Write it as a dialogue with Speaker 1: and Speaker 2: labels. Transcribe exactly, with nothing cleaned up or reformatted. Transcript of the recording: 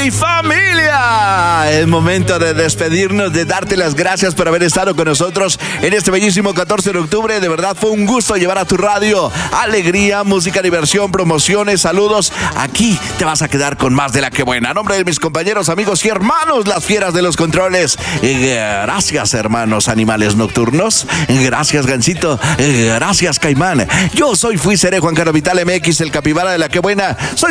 Speaker 1: ¡Hey, familia! Es momento de despedirnos, de darte las gracias por haber estado con nosotros en este bellísimo catorce de octubre. De verdad fue un gusto llevar a tu radio alegría, música, diversión, promociones, saludos. Aquí te vas a quedar con más de la que buena. A nombre de mis compañeros, amigos y hermanos, las fieras de los controles. Gracias, hermanos animales nocturnos. Gracias, Gancito. Gracias, Caimán. Yo soy, fui, seré Juan Carlos Vital M X, el capibara de la que buena. Soy